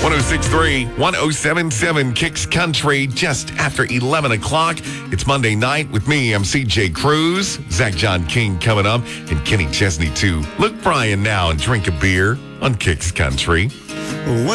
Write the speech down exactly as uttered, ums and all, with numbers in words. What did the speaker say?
one oh six point three, one oh seven point seven Kicks Country, just after eleven o'clock. It's Monday night with me, I'm C J Cruz, Zach John King coming up, and Kenny Chesney too. Luke Bryan now and drink a beer on Kicks Country.